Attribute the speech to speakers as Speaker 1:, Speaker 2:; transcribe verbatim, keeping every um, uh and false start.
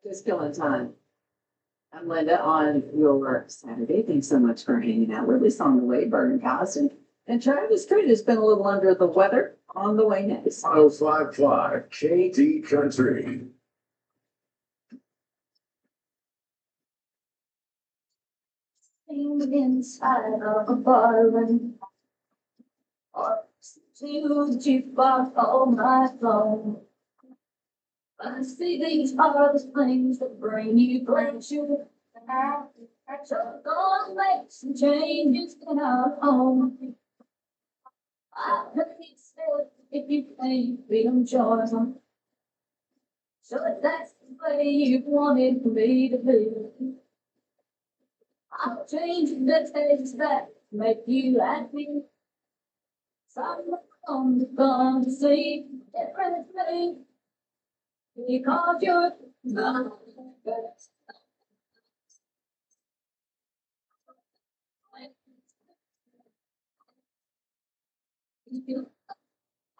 Speaker 1: Just killing time. I'm Linda on your Saturday. Thanks so much for hanging out with us on the way, Burton Cost. And, and Travis Street has been a little under the weather on the way next.
Speaker 2: oh five five K T Country.
Speaker 3: Inside of a barn, or to the jukebox all night long. I see these are the things that bring you pleasure. So gonna make some changes in our home. I heard it said if you can't feel joy, so if that's the way you wanted me to be, I'll change the things that make you happy. Someone's gonna see different things because you're the best.